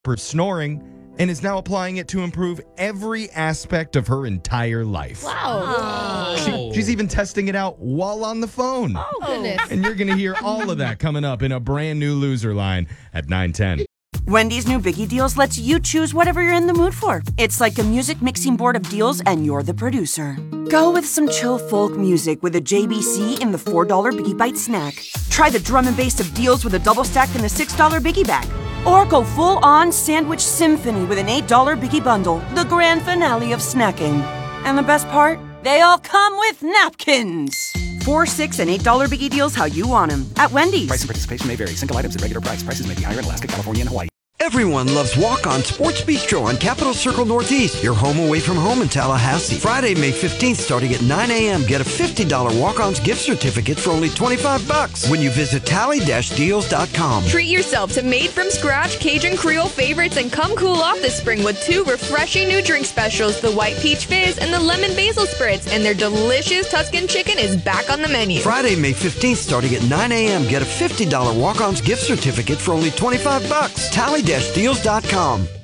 for snoring and is now applying it to improve every aspect of her entire life. Wow. She's even testing it out while on the phone. Oh, goodness. And you're going to hear all of that coming up in a brand new Loser Line at 9:10. Wendy's new Biggie Deals lets you choose whatever you're in the mood for. It's like a music mixing board of deals, and you're the producer. Go with some chill folk music with a JBC in the $4 Biggie Bite snack. Try the drum and bass of deals with a double stack in the $6 Biggie Bag. Or go full-on sandwich symphony with an $8 Biggie Bundle, the grand finale of snacking. And the best part? They all come with napkins. $4, $6, and $8 Biggie Deals how you want them at Wendy's. Price and participation may vary. Single items at regular price. Prices may be higher in Alaska, California, and Hawaii. Everyone loves Walk-On Sports Bistro on Capitol Circle Northeast. Your home away from home in Tallahassee. Friday, May 15th, starting at 9 a.m. Get a $50 Walk-On's gift certificate for only $25 when you visit tally-deals.com. Treat yourself to made-from-scratch Cajun Creole favorites and come cool off this spring with 2 refreshing new drink specials, the White Peach Fizz and the Lemon Basil Spritz. And their delicious Tuscan chicken is back on the menu. Friday, May 15th, starting at 9 a.m. Get a $50 Walk-On's gift certificate for only $25. Tally-deals.com.